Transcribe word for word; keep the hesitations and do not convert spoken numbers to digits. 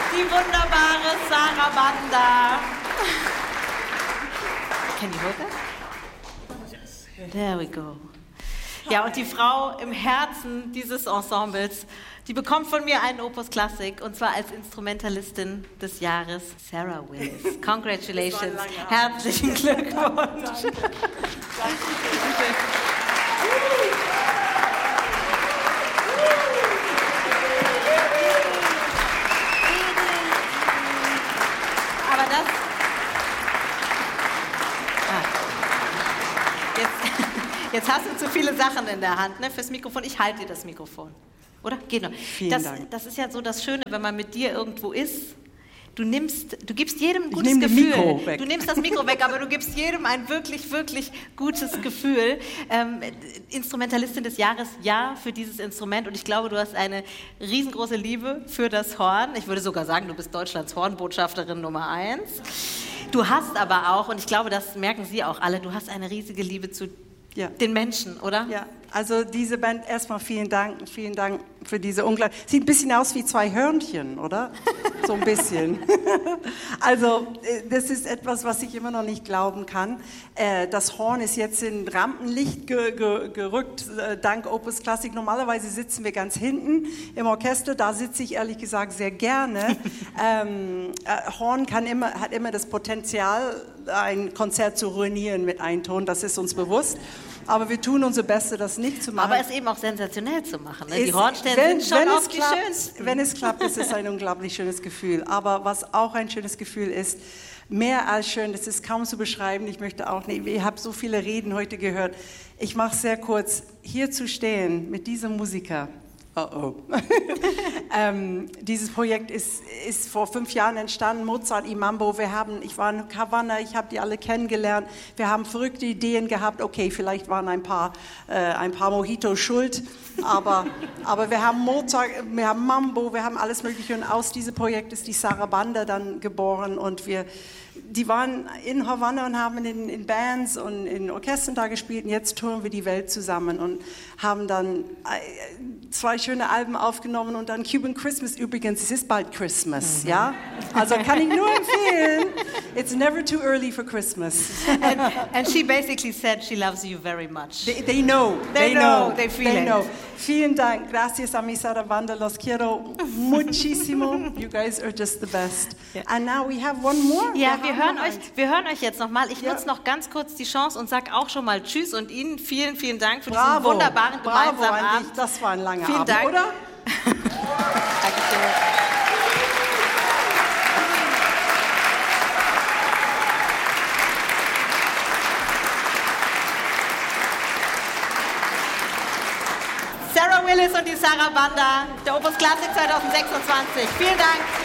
Die wunderbare Sarah Banda. Can you hold that? There we go. Ja, und die Frau im Herzen dieses Ensembles, die bekommt von mir einen Opus Classic, und zwar als Instrumentalistin des Jahres, Sarah Willis. Congratulations. Herzlichen Glückwunsch. Danke. Danke. Aber das... Ah. Jetzt, jetzt hast du zu viele Sachen in der Hand, ne, fürs Mikrofon. Ich halte dir das Mikrofon. Oder? Geht noch. Vielen das, Dank. Das ist ja so das Schöne, wenn man mit dir irgendwo ist. Du nimmst, du gibst jedem ein gutes ich Gefühl. Das Mikro weg. Du nimmst das Mikro weg, aber du gibst jedem ein wirklich, wirklich gutes Gefühl. Ähm, Instrumentalistin des Jahres, ja, für dieses Instrument. Und ich glaube, du hast eine riesengroße Liebe für das Horn. Ich würde sogar sagen, du bist Deutschlands Hornbotschafterin Nummer eins. Du hast aber auch, und ich glaube, das merken Sie auch alle, du hast eine riesige Liebe zu ja. den Menschen, oder? Ja, also diese Band, erstmal vielen Dank, vielen Dank für diese unglaublich... Sieht ein bisschen aus wie zwei Hörnchen, oder? So ein bisschen. Also das ist etwas, was ich immer noch nicht glauben kann. Das Horn ist jetzt in Rampenlicht ge- ge- gerückt, dank Opus Classic. Normalerweise sitzen wir ganz hinten im Orchester, da sitze ich ehrlich gesagt sehr gerne. ähm, Horn kann immer, hat immer das Potenzial, ein Konzert zu ruinieren mit einem Ton, das ist uns bewusst. Aber wir tun unser Bestes, das nicht zu machen. Aber es eben auch sensationell zu machen. Ne? Ist, die Hornstellen sind schon auch die klappt, schönsten. Wenn es klappt, ist es ein unglaublich schönes Gefühl. Aber was auch ein schönes Gefühl ist, mehr als schön, das ist kaum zu beschreiben. Ich möchte auch nicht, ich habe so viele Reden heute gehört. Ich mache es sehr kurz. Hier zu stehen mit diesem Musiker. Oh oh. ähm, dieses Projekt ist, ist vor fünf Jahren entstanden, Mozart y Mambo. Wir haben, ich war in Havanna, ich habe die alle kennengelernt. Wir haben verrückte Ideen gehabt. Okay, vielleicht waren ein paar, äh, ein paar Mojito schuld, aber, aber wir haben Mozart, wir haben Mambo, wir haben alles Mögliche. Und aus diesem Projekt ist die Sarah Banda dann geboren, und wir, die waren in Havanna und haben in, in Bands und in Orchestern da gespielt, und jetzt touren wir die Welt zusammen und haben dann zwei schöne Alben aufgenommen und dann Cuban Christmas. Übrigens, es ist bald Christmas, mhm. ja? Also kann ich nur empfehlen, it's never too early for Christmas. And, and she basically said she loves you very much. They, they know, they, they know, know, they feel they it. know. Vielen Dank, gracias a mi Sarah Banda, los quiero muchísimo. You guys are just the best. Yeah. And now we have one more. Ja, wir, wir hören euch, wir hören euch jetzt nochmal. Ich ja. nutze noch ganz kurz die Chance und sage auch schon mal Tschüss, und Ihnen vielen, vielen Dank für Bravo, diesen wunderbaren bravo gemeinsamen an Abend. dich. Das war ein langer vielen Abend, Dank. oder? Dankeschön. Sarah Willis und die Sarah Banda, der Opus Classic zwanzig sechsundzwanzig. Vielen Dank.